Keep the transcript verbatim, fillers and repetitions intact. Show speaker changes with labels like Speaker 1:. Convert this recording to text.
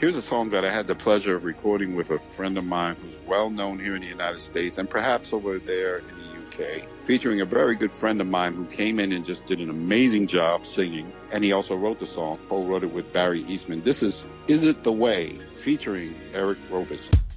Speaker 1: Here's a song that I had the pleasure of recording with a friend of mine who's well known here in the United States and perhaps over there in the U K, featuring a very good friend of mine who came in and just did an amazing job singing. And he also wrote the song, co-wrote it with Barry Eastman. This is Is It the Way, featuring Eric Roberson.